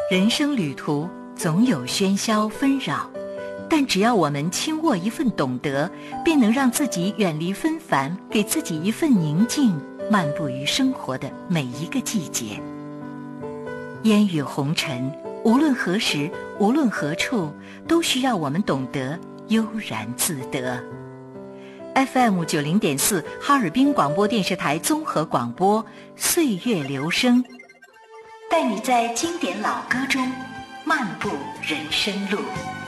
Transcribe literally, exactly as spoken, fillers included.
人生旅途总有喧嚣纷扰，但只要我们轻握一份懂得，便能让自己远离纷繁，给自己一份宁静，漫步于生活的每一个季节。烟雨红尘，无论何时，无论何处，都需要我们懂得悠然自得。F M 九零点四，哈尔滨广播电视台综合广播，岁月流声，带你在经典老歌中漫步人生路。